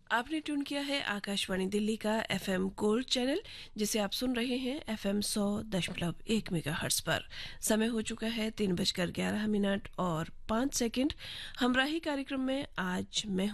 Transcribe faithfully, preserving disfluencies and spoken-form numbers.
आपने ट्यून किया है आकाशवाणी दिल्ली का एफएम गोल्ड चैनल, जिसे आप सुन रहे हैं एफएम सौ दशमलव एक मेगाहर्ट्ज पर। समय हो चुका है तीन बजकर ग्यारह मिनट और पाँच सेकंड। हमराही कार्यक्रम में आज मैं